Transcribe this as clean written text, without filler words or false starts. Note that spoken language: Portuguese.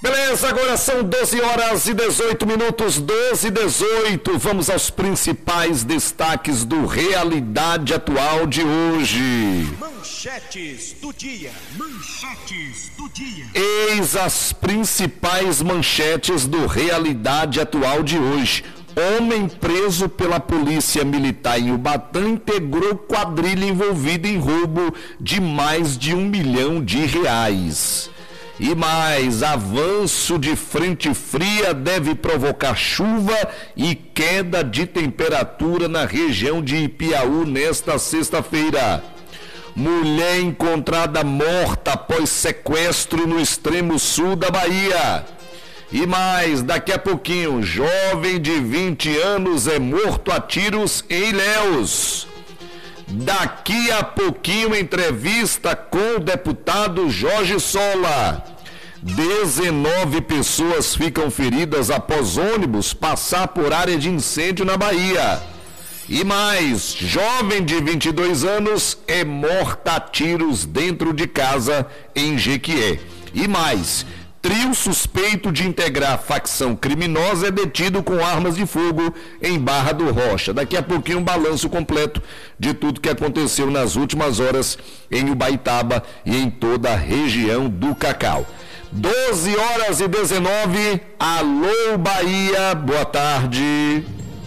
Beleza, agora são 12 horas e 18 minutos, 12 e 18. Vamos aos principais destaques do Realidade Atual de hoje. Manchetes do dia. Manchetes do dia. Eis as principais manchetes do Realidade Atual de hoje. Homem preso pela polícia militar em Ubatã integrou quadrilha envolvida em roubo de mais de R$1 milhão. E mais, avanço de frente fria deve provocar chuva e queda de temperatura na região de Ipiaú nesta sexta-feira. Mulher encontrada morta após sequestro no extremo sul da Bahia. E mais, daqui a pouquinho, jovem de 20 anos é morto a tiros em Ilhéus. Daqui a pouquinho, entrevista com o deputado Jorge Sola. 19 pessoas ficam feridas após ônibus passar por área de incêndio na Bahia. E mais, jovem de 22 anos é morta a tiros dentro de casa em Jequié. E mais, trio suspeito de integrar facção criminosa é detido com armas de fogo em Barra do Rocha. Daqui a pouquinho um balanço completo de tudo que aconteceu nas últimas horas em Ubaitaba e em toda a região do Cacau. 12 horas e 19, alô Bahia, boa tarde.